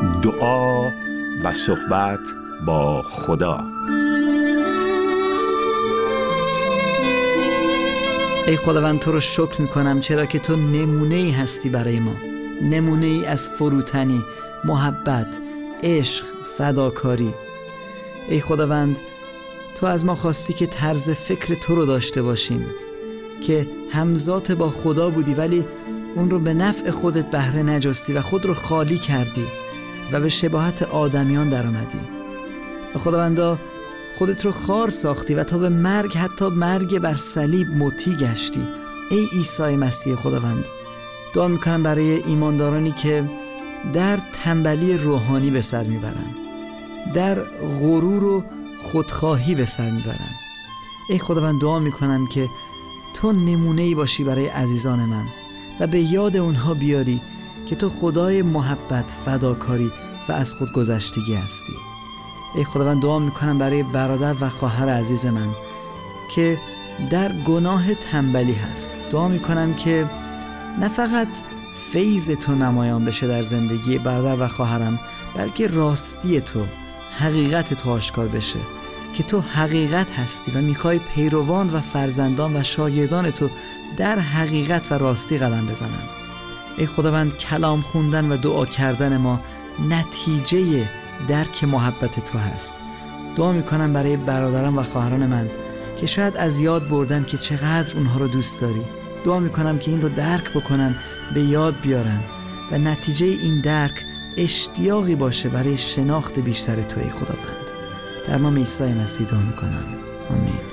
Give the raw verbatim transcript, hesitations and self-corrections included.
دعا و صحبت با خدا. ای خداوند تو رو شکر میکنم چرا که تو نمونه ای هستی برای ما، نمونه ای از فروتنی، محبت، عشق، فداکاری. ای خداوند تو از ما خواستی که طرز فکر تو رو داشته باشیم، که همذات با خدا بودی ولی اون رو به نفع خودت بهره نجستی و خود رو خالی کردی و به شباهت آدمیان در آمدی. و خداوندا خودت رو خار ساختی و تا به مرگ، حتی مرگ بر صلیب مطیع گشتی. ای عیسی مسیح خداوند، دعا میکنم برای ایماندارانی که در تنبلی روحانی به سر میبرن، در غرور و خودخواهی به سر میبرن. ای خداوند دعا میکنم که تو نمونه‌ای باشی برای عزیزان من و به یاد اونها بیاری که تو خدای محبت، فداکاری و از خود گذشتگی هستی. ای خداوند دعا میکنم برای برادر و خواهر عزیز من که در گناه تنبلی هست. دعا میکنم که نه فقط فیض تو نمایان بشه در زندگی برادر و خواهرم، بلکه راستی تو، حقیقت تو آشکار بشه، که تو حقیقت هستی و میخوای پیروان و فرزندان و شاگردان تو در حقیقت و راستی قدم بزنن. ای خداوند کلام خوندن و دعا کردن ما نتیجه درک محبت تو هست. دعا میکنم برای برادران و خواهران من که شاید از یاد بردن که چقدر اونها رو دوست داری. دعا میکنم که این رو درک بکنن، به یاد بیارن و نتیجه این درک اشتیاقی باشه برای شناخت بیشتر تو ای خداوند. در نام عیسی مسیح دعا میکنم، آمین.